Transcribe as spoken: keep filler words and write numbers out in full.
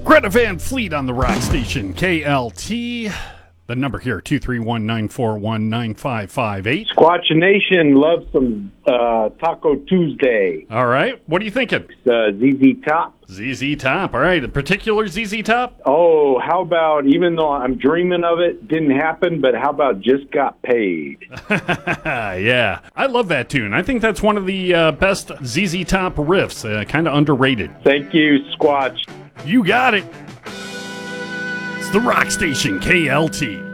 Greta Van Fleet on the rock station, K L T. The number here, two three one, nine four one, nine five five eight. Squatch Nation loves some uh, Taco Tuesday. All right. What are you thinking? Uh, Z Z Top. Z Z Top. All right. A particular Z Z Top? Oh, how about, even though I'm dreaming of it, didn't happen, but how about Just Got Paid? Yeah. I love that tune. I think that's one of the uh, best Z Z Top riffs. Uh, kind of underrated. Thank you, Squatch. You got it. It's the rock station, K L T.